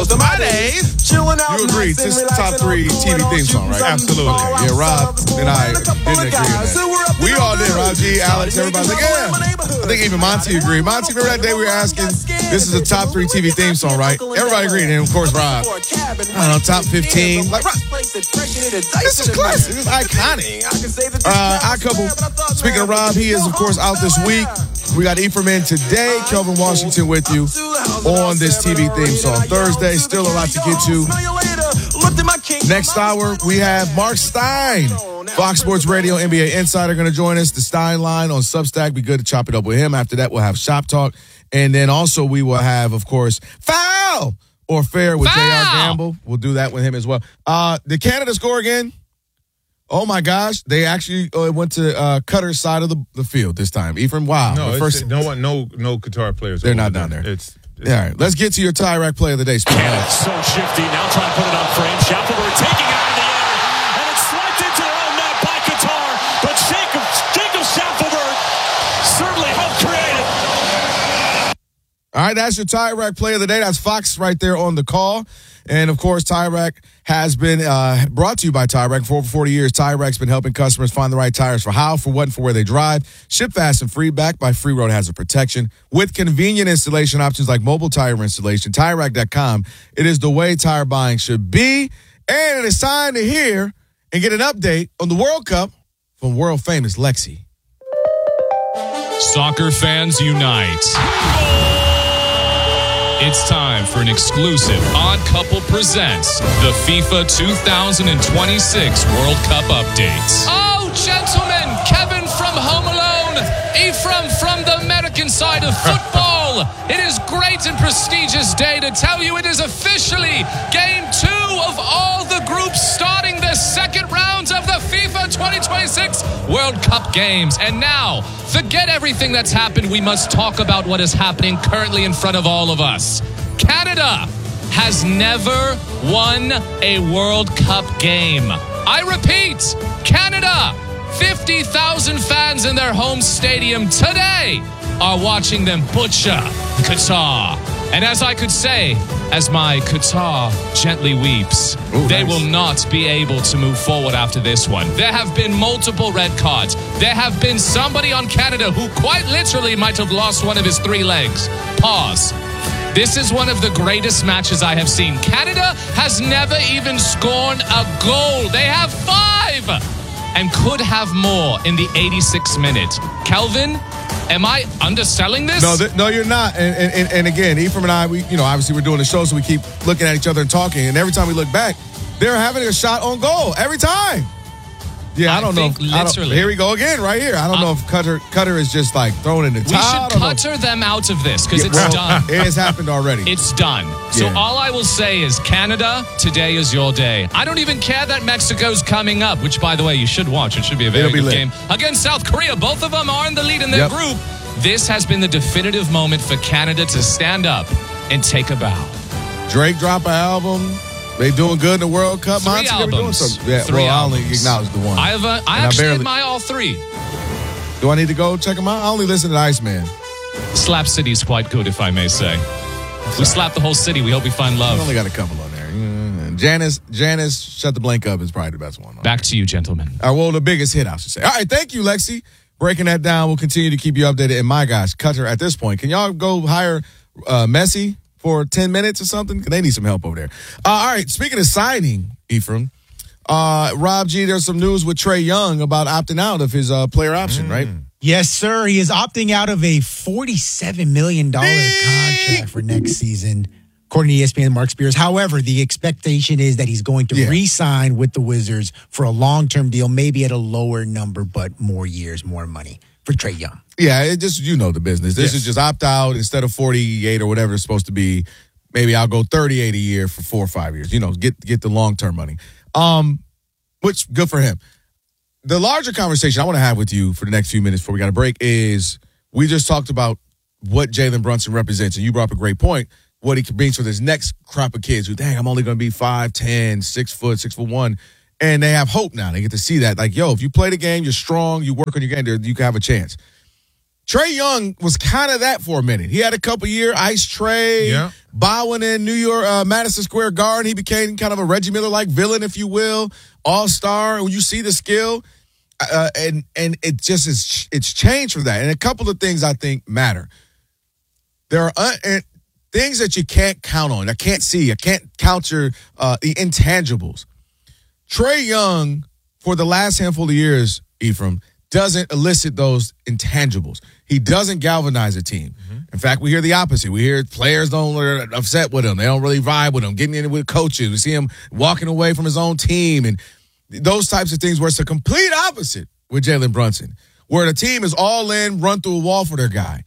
my days. You agree, this is top 3 TV theme song, right? Absolutely. Okay. Yeah, Rob and I didn't agree on that. We all did. Rob G, Alex, everybody's like, yeah. I think even Monty agreed. Monty, remember that day we were asking, this is a top 3 TV theme song, right? Everybody agreed. And of course, Rob, I don't know, top 15. Like, this is classic. This is iconic. Our couple, speaking of Rob, he is, of course, out this week. We got Ephraim in today. Kelvin Washington with you on this TV theme song. Thursday, still a lot to get to. Next hour, we have Mark Stein, Fox Sports Radio NBA Insider, going to join us. The Stein line on Substack. Be good to chop it up with him. After that, we'll have Shop Talk. And then also we will have, of course, Foul or Fair with J.R. Gamble. We'll do that with him as well. Did Canada score again? Oh, my gosh. They actually went to Qatar's side of the field this time. Ephraim, wow. No, no Qatar players. They're not down there. All right, let's get to your Tyrack play of the day. So shifty. Now trying to put it on frame. Shackelford taking it out of the air. And it's slapped into their own net by Qatar. But Jacob Shackelford certainly helped create it. All right, that's your Tyrack play of the day. That's Fox right there on the call. And, of course, Tyrack has been brought to you by Tyrack. For over 40 years, Tyrack's been helping customers find the right tires for how, for what, and for where they drive. Ship fast and free, backed by free road hazard protection. With convenient installation options like mobile tire installation, Tyrack.com. It is the way tire buying should be. And it is time to hear and get an update on the World Cup from world-famous Lexi. Soccer fans unite. It's time for an exclusive Odd Couple Presents the FIFA 2026 World Cup updates. Oh, gentlemen, Kevin from Home Alone, Ephraim from the American side of football. It is great and prestigious day to tell you it is officially Game 2 of all the groups starting the second round of the FIFA 2026 World Cup games. And now, forget everything that's happened. We must talk about what is happening currently in front of all of us. Canada has never won a World Cup game. I repeat, Canada, 50,000 fans in their home stadium today are watching them butcher Qatar. And as I could say, as my Qatar gently weeps, they will not be able to move forward after this one. There have been multiple red cards. There have been somebody on Canada who quite literally might have lost one of his 3 legs. Pause. This is one of the greatest matches I have seen. Canada has never even scored a goal. They have 5 and could have more in the 86th minute. Kelvin, am I underselling this? No, you're not. And again, Ephraim and I, we obviously we're doing the show, so we keep looking at each other and talking. And every time we look back, they're having a shot on goal every time. Yeah, I don't know. Here we go again, right here. I don't know if Qatar is just like throwing in the towel. We should Qatar them out of this because it's done. It has happened already. It's done. So all I will say is, Canada, today is your day. I don't even care that Mexico's coming up, which, by the way, you should watch. It should be a very good game. Against South Korea, both of them are in the lead in their group. This has been the definitive moment for Canada to stand up and take a bow. Drake drop an album. They doing good in the World Cup. 3 albums. I only acknowledge the one. I actually admire all 3. Do I need to go check them out? I only listen to Iceman. Slap City's quite good, if I may say. We slapped the whole city. We hope we find love. We only got a couple on there. Janice, Shut the Blank Up is probably the best one. Back to you, gentlemen. Well, the biggest hit, I should say. All right, thank you, Lexi. Breaking that down. We'll continue to keep you updated. And my gosh, Qatar at this point. Can y'all go hire Messi for 10 minutes or something? They need some help over there. All right, speaking of signing, Ephraim, Rob G, there's some news with Trae Young about opting out of his player option, right? Yes, sir. He is opting out of a $47 million contract for next season, according to ESPN and Mark Spears. However, the expectation is that he's going to re-sign with the Wizards for a long-term deal, maybe at a lower number, but more years, more money for Trae Young. Yeah, it just, the business. This is just opt out instead of 48 or whatever it's supposed to be. Maybe I'll go 38 a year for 4 or 5 years. Get the long-term money. Which, good for him. The larger conversation I want to have with you for the next few minutes before we got a break is we just talked about what Jalen Brunson represents, and you brought up a great point, what he brings for this next crop of kids who, dang, I'm only going to be 5'10", 6 foot, 6'1", and they have hope now. They get to see that, like, yo, if you play the game, you're strong, you work on your game, you can have a chance. Trae Young was kind of that for a minute. He had a couple year Ice Trae, Bowen in New York, Madison Square Garden. He became kind of a Reggie Miller-like villain, if you will, all-star. When you see the skill, and it just is, it's changed from that. And a couple of things I think matter. There are things that you can't count on. I can't see. I can't count the intangibles. Trae Young, for the last handful of years, Ephraim, doesn't elicit those intangibles. He doesn't galvanize a team. Mm-hmm. In fact, we hear the opposite. We hear players are upset with him. They don't really vibe with him, getting in with coaches. We see him walking away from his own team and those types of things where it's the complete opposite with Jalen Brunson, where the team is all in, run through a wall for their guy.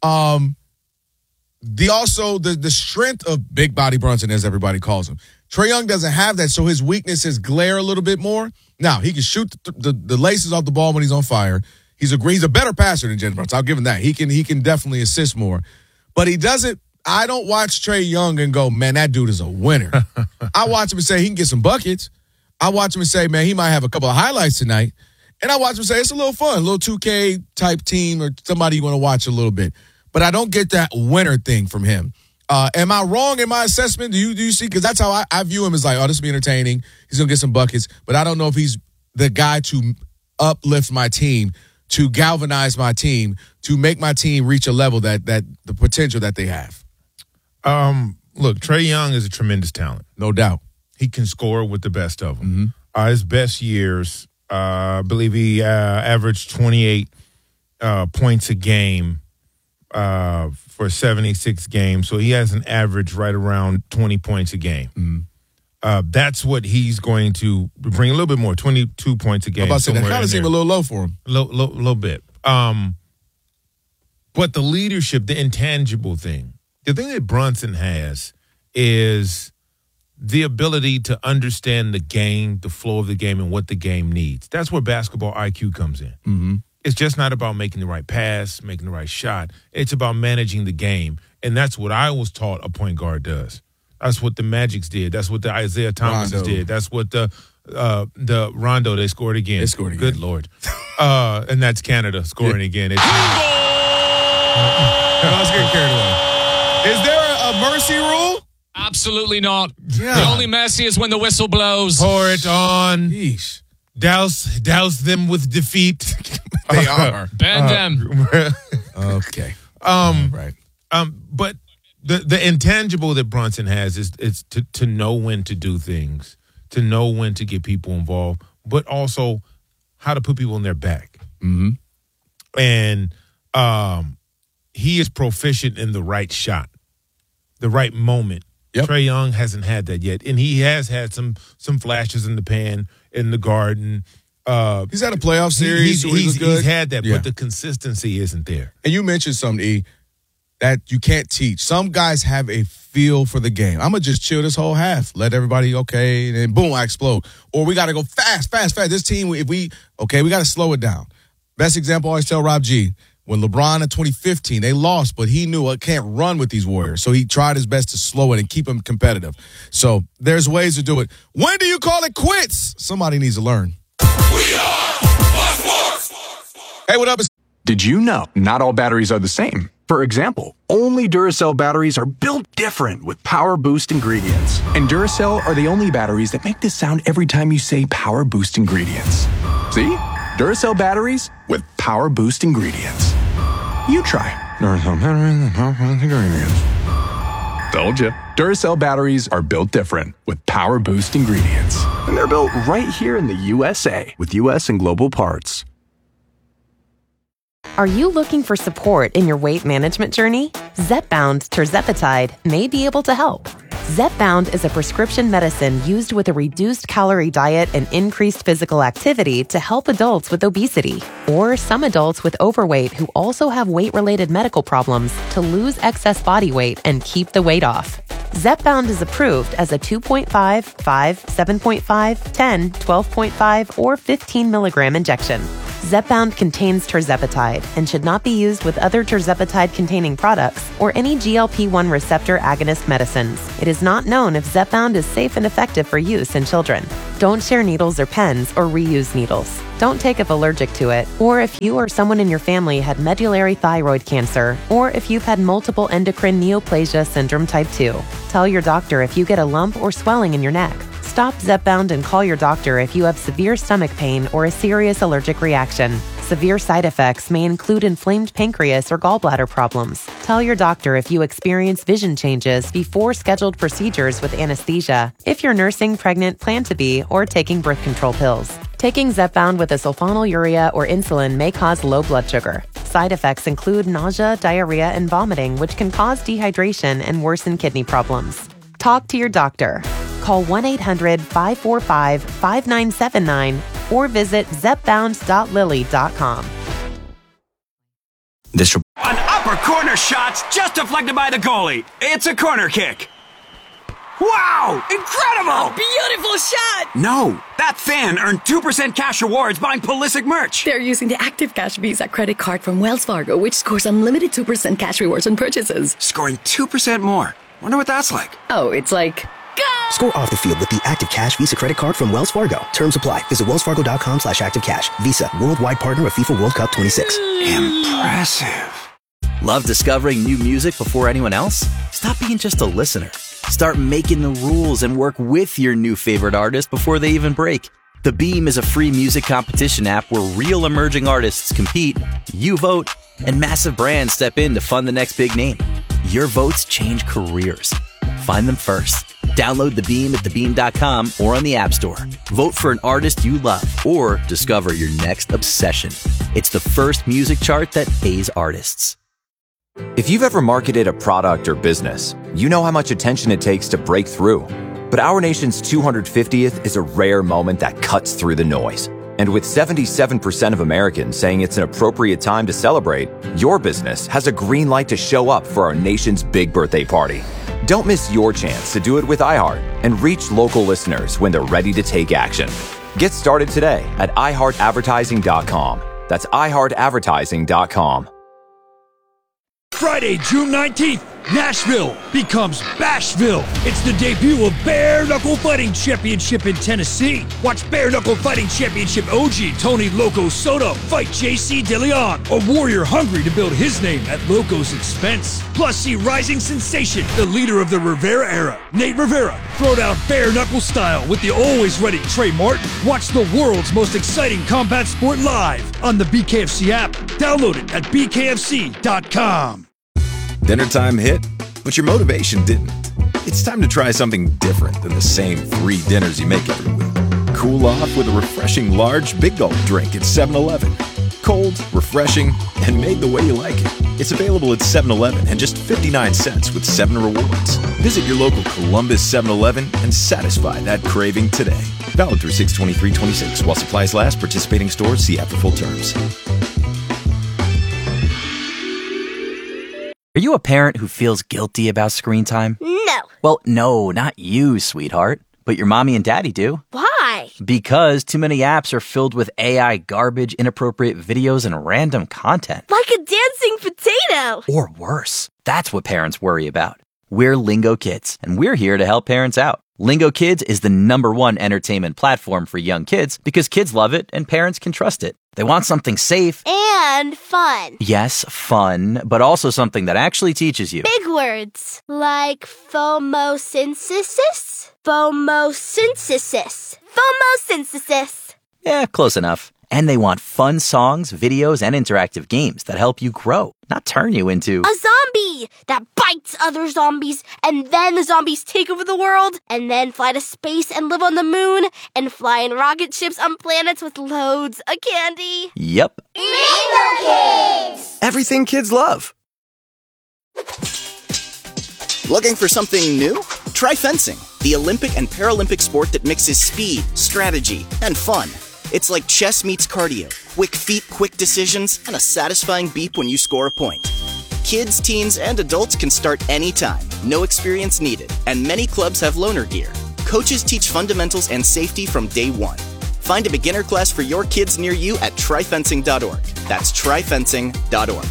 The strength of Big Body Brunson, as everybody calls him. Trae Young doesn't have that, so his weaknesses glare a little bit more. Now, he can shoot the laces off the ball when he's on fire. He's a better passer than Jalen Brunson. I'll give him that. He can definitely assist more. But he doesn't – I don't watch Trae Young and go, man, that dude is a winner. I watch him and say he can get some buckets. I watch him and say, man, he might have a couple of highlights tonight. And I watch him and say it's a little fun, a little 2K-type team or somebody you want to watch a little bit. But I don't get that winner thing from him. Am I wrong in my assessment? Do you see? Because that's how I view him as like, oh, this will be entertaining. He's going to get some buckets. But I don't know if he's the guy to uplift my team, to galvanize my team, to make my team reach a level that the potential that they have. Look, Trae Young is a tremendous talent. No doubt. He can score with the best of them. Mm-hmm. His best years, I believe he averaged 28 points a game. For 76 games. So he has an average right around 20 points a game. Mm-hmm. That's what he's going to bring, a little bit more, 22 points a game. I'm about to say, that kind of seemed a little low for him. Little bit. But the leadership, the intangible thing, the thing that Brunson has is the ability to understand the game, the flow of the game, and what the game needs. That's where basketball IQ comes in. Mm-hmm. It's just not about making the right pass, making the right shot. It's about managing the game. And that's what I was taught a point guard does. That's what the Magics did. That's what the Isaiah Thomases did. That's what the Rondo, they scored again. They scored again. Good Lord. And that's Canada scoring again. Let's get carried away. Is there a mercy rule? Absolutely not. Yeah. The only mercy is when the whistle blows. Pour it on. Yeesh. Douse them with defeat. They are. Bend them. Okay. Right. But the intangible that Brunson has is to know when to do things, to know when to get people involved, but also how to put people in their back. Mm-hmm. And he is proficient in the right shot, the right moment. Yep. Trae Young hasn't had that yet, and he has had some flashes in the pan, in the garden. He's had a playoff series. He's had that, but the consistency isn't there. And you mentioned something, E, that you can't teach. Some guys have a feel for the game. I'm going to just chill this whole half. Let everybody, okay, and then boom, I explode. Or we got to go fast. This team, we got to slow it down. Best example, I always tell Rob G, when LeBron in 2015, they lost, but he knew I can't run with these Warriors. So he tried his best to slow it and keep them competitive. So there's ways to do it. When do you call it quits? Somebody needs to learn. We are Sports. Hey, what up? Did you know not all batteries are the same? For example, only Duracell batteries are built different with Power Boost ingredients. And Duracell are the only batteries that make this sound every time you say Power Boost ingredients. See? Duracell batteries with Power Boost ingredients. You try Duracell batteries with Power Boost ingredients. Told you. Duracell batteries are built different with Power Boost ingredients. And they're built right here in the USA with US and global parts. Are you looking for support in your weight management journey? Zepbound tirzepatide may be able to help. Zepbound is a prescription medicine used with a reduced calorie diet and increased physical activity to help adults with obesity or some adults with overweight who also have weight-related medical problems to lose excess body weight and keep the weight off. Zepbound is approved as a 2.5, 5, 7.5, 10, 12.5, or 15 milligram injection. Zepbound contains tirzepatide and should not be used with other tirzepatide-containing products or any GLP-1 receptor agonist medicines. It is not known if Zepbound is safe and effective for use in children. Don't share needles or pens or reuse needles. Don't take if allergic to it, or if you or someone in your family had medullary thyroid cancer, or if you've had multiple endocrine neoplasia syndrome type 2. Tell your doctor if you get a lump or swelling in your neck. Stop Zepbound and call your doctor if you have severe stomach pain or a serious allergic reaction. Severe side effects may include inflamed pancreas or gallbladder problems. Tell your doctor if you experience vision changes before scheduled procedures with anesthesia, if you're nursing, pregnant, plan to be, or taking birth control pills. Taking Zepbound with a sulfonylurea or insulin may cause low blood sugar. Side effects include nausea, diarrhea, and vomiting, which can cause dehydration and worsen kidney problems. Talk to your doctor. Call 1-800-545-5979 or visit zepbound.lily.com. An upper corner shot's just deflected by the goalie. It's a corner kick. Wow! Incredible! Beautiful shot! No, that fan earned 2% cash rewards buying Pulisic merch. They're using the Active Cash Visa credit card from Wells Fargo, which scores unlimited 2% cash rewards on purchases. Scoring 2% more. Wonder what that's like. Oh, it's like... Go! Score off the field with the Active Cash Visa credit card from Wells Fargo. Terms apply. Visit wellsfargo.com/activecash. Visa, worldwide partner of FIFA World Cup 26. Impressive. Love discovering new music before anyone else? Stop being just a listener. Start making the rules and work with your new favorite artist before they even break. The Beam is a free music competition app where real emerging artists compete, you vote, and massive brands step in to fund the next big name. Your votes change careers. Find them first. Download The Beam at thebeam.com or on the App Store. Vote for an artist you love or discover your next obsession. It's the first music chart that pays artists. If you've ever marketed a product or business, you know how much attention it takes to break through. But our nation's 250th is a rare moment that cuts through the noise. And with 77% of Americans saying it's an appropriate time to celebrate, your business has a green light to show up for our nation's big birthday party. Don't miss your chance to do it with iHeart and reach local listeners when they're ready to take action. Get started today at iHeartAdvertising.com. That's iHeartAdvertising.com. Friday, June 19th, Nashville becomes Bashville. It's the debut of Bare Knuckle Fighting Championship in Tennessee. Watch Bare Knuckle Fighting Championship OG Tony Loco Soto fight JC DeLeon, a warrior hungry to build his name at Loco's expense. Plus, see rising sensation, the leader of the Rivera era, Nate Rivera, throw down bare knuckle style with the always ready Trey Martin. Watch the world's most exciting combat sport live on the BKFC app. Download it at bkfc.com. Dinner time hit, but your motivation didn't. It's time to try something different than the same 3 dinners you make every week. Cool off with a refreshing large Big Gulp drink at 7-Eleven. Cold, refreshing, and made the way you like it. It's available at 7-Eleven and just 59 cents with 7 rewards. Visit your local Columbus 7-Eleven and satisfy that craving today. Valid through 6/23/26 while supplies last. Participating stores, see app for full terms. Are you a parent who feels guilty about screen time? No. Well, no, not you, sweetheart. But your mommy and daddy do. Why? Because too many apps are filled with AI garbage, inappropriate videos, and random content. Like a dancing potato. Or worse. That's what parents worry about. We're Lingo Kids, and we're here to help parents out. Lingo Kids is the #1 entertainment platform for young kids because kids love it and parents can trust it. They want something safe. And fun. Yes, fun, but also something that actually teaches you. Big words. Like phomosynthesis? Phomosynthesis. Phomosynthesis. Yeah, close enough. And they want fun songs, videos, and interactive games that help you grow, not turn you into a zombie that bites other zombies, and then the zombies take over the world, and then fly to space and live on the moon, and fly in rocket ships on planets with loads of candy. Yep. Lingo Kids! Everything kids love. Looking for something new? Try fencing, the Olympic and Paralympic sport that mixes speed, strategy, and fun. It's like chess meets cardio. Quick feet, quick decisions, and a satisfying beep when you score a point. Kids, teens, and adults can start anytime. No experience needed. And many clubs have loaner gear. Coaches teach fundamentals and safety from day one. Find a beginner class for your kids near you at tryfencing.org. That's tryfencing.org.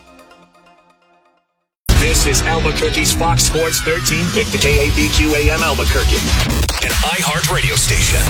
This is Albuquerque's Fox Sports 13 pick, the KABQ AM Albuquerque, an iHeart radio station.